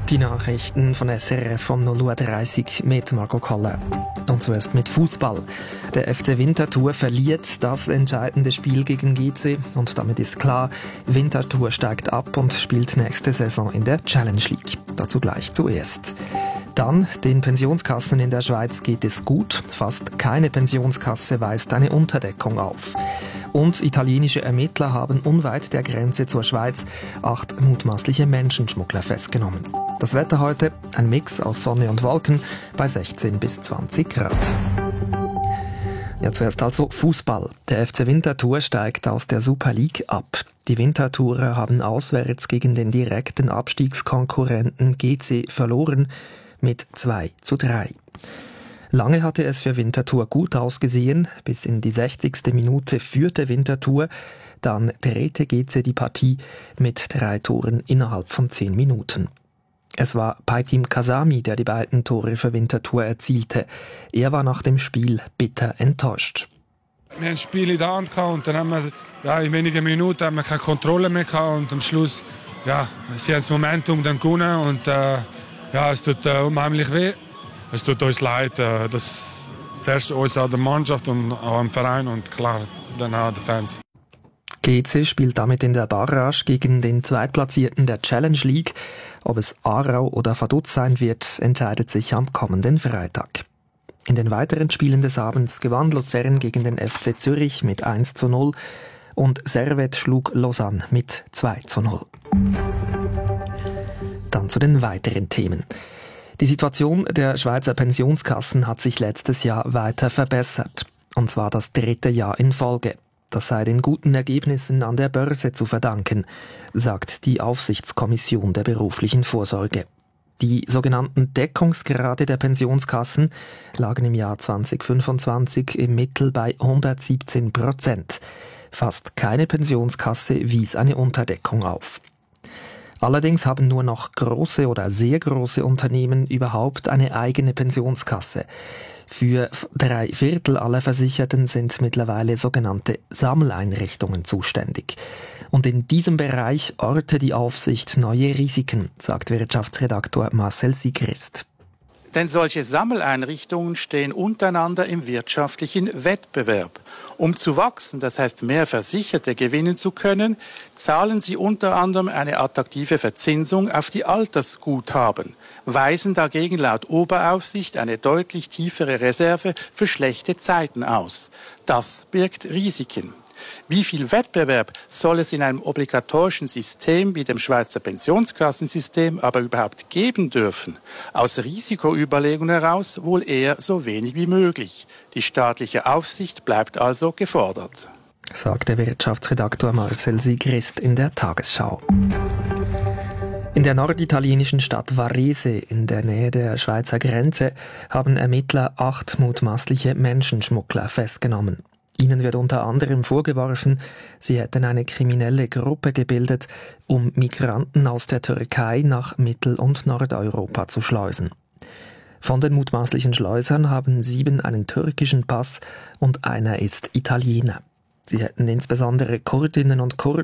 Die Nachrichten von SRF um 0:30 Uhr mit Marco Koller. Und zuerst mit Fußball. Der FC Winterthur verliert das entscheidende Spiel gegen GC und damit ist klar, Winterthur steigt ab und spielt nächste Saison in der Challenge League. Dazu gleich zuerst. Dann, den Pensionskassen in der Schweiz geht es gut. Fast keine Pensionskasse weist eine Unterdeckung auf. Und italienische Ermittler haben unweit der Grenze zur Schweiz 8 mutmaßliche Menschenschmuggler festgenommen. Das Wetter heute, ein Mix aus Sonne und Wolken bei 16 bis 20 Grad. Ja, zuerst also Fußball. Der FC Winterthur steigt aus der Super League ab. Die Winterthurer haben auswärts gegen den direkten Abstiegskonkurrenten GC verloren mit 2:3. Lange hatte es für Winterthur gut ausgesehen. Bis in die 60. Minute führte Winterthur. Dann drehte GC die Partie mit 3 Toren innerhalb von 10 Minuten. Es war Paitim Kasami, der die beiden Tore für Winterthur erzielte. Er war nach dem Spiel bitter enttäuscht. Wir haben das Spiel in der Hand gehabt und dann haben wir in wenigen Minuten haben wir keine Kontrolle mehr gehabt und am Schluss sie haben das Momentum dann gewonnen und es tut unheimlich weh. Es tut uns leid, dass zuerst uns an der Mannschaft und auch am Verein und klar dann auch den Fans. GC spielt damit in der Barrage gegen den Zweitplatzierten der Challenge League. Ob es Aarau oder Vaduz sein wird, entscheidet sich am kommenden Freitag. In den weiteren Spielen des Abends gewann Luzern gegen den FC Zürich mit 1:0 und Servette schlug Lausanne mit 2:0. Dann zu den weiteren Themen. Die Situation der Schweizer Pensionskassen hat sich letztes Jahr weiter verbessert. Und zwar das 3. Jahr in Folge. Das sei den guten Ergebnissen an der Börse zu verdanken, sagt die Aufsichtskommission der beruflichen Vorsorge. Die sogenannten Deckungsgrade der Pensionskassen lagen im Jahr 2025 im Mittel bei 117%. Fast keine Pensionskasse wies eine Unterdeckung auf. Allerdings haben nur noch große oder sehr große Unternehmen überhaupt eine eigene Pensionskasse. Für 3/4 aller Versicherten sind mittlerweile sogenannte Sammeleinrichtungen zuständig. Und in diesem Bereich orte die Aufsicht neue Risiken, sagt Wirtschaftsredaktor Marcel Sigrist. Denn solche Sammeleinrichtungen stehen untereinander im wirtschaftlichen Wettbewerb. Um zu wachsen, das heißt mehr Versicherte gewinnen zu können, zahlen sie unter anderem eine attraktive Verzinsung auf die Altersguthaben, weisen dagegen laut Oberaufsicht eine deutlich tiefere Reserve für schlechte Zeiten aus. Das birgt Risiken. Wie viel Wettbewerb soll es in einem obligatorischen System wie dem Schweizer Pensionskassensystem aber überhaupt geben dürfen? Aus Risikoüberlegungen heraus wohl eher so wenig wie möglich. Die staatliche Aufsicht bleibt also gefordert, sagt der Wirtschaftsredaktor Marcel Sigrist in der Tagesschau. In der norditalienischen Stadt Varese in der Nähe der Schweizer Grenze haben Ermittler 8 mutmaßliche Menschenschmuggler festgenommen. Ihnen wird unter anderem vorgeworfen, sie hätten eine kriminelle Gruppe gebildet, um Migranten aus der Türkei nach Mittel- und Nordeuropa zu schleusen. Von den mutmaßlichen Schleusern haben 7 einen türkischen Pass und einer ist Italiener. Sie hätten insbesondere Kurdinnen und Kurden